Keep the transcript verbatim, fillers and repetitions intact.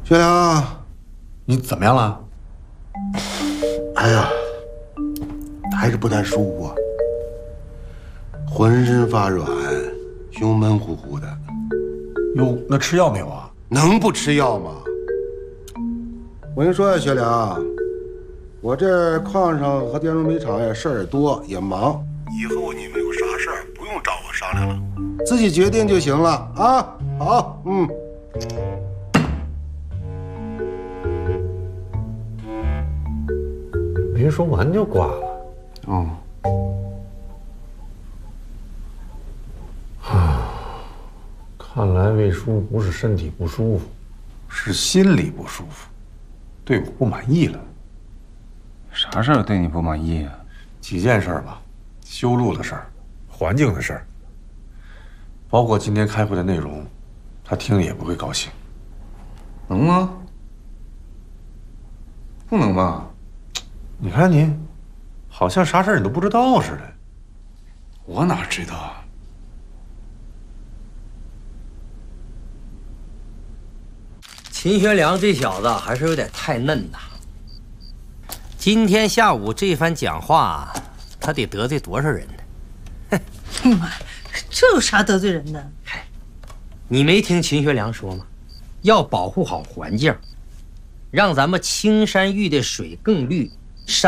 学良， 你怎么样了？ 哎呀，还是不太舒服啊，浑身发软，胸闷乎乎的。 哟，那吃药没有啊？ 能不吃药吗？我跟你说呀，学良，我这矿上和电容煤厂呀事儿也多也忙，以后你们有啥事儿不用找我商量了，自己决定就行了啊。好，嗯。 没说完就挂了。 哦。 啊，看来魏叔不是身体不舒服，是心里不舒服，对我不满意了。 啥事儿对你不满意啊？ 几件事吧，修路的事儿，环境的事儿，包括今天开会的内容，他听了也不会高兴。 能吗？不能吧？ 你看你，好像啥事儿你都不知道似的。 我哪知道啊？ 秦学良这小子还是有点太嫩呐。今天下午这番讲话，他得得罪多少人呢？ 哎呀妈呀，这有啥得罪人的？ 嗨，你没听秦学良说吗？要保护好环境，让咱们青山峪的水更绿，